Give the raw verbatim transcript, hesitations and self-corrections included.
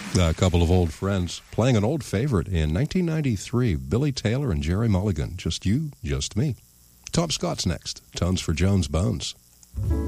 A couple of old friends playing an old favorite in nineteen ninety-three, Billy Taylor and Jerry Mulligan. Just you, just me. Tom Scott's next. Tones for Jones Bones.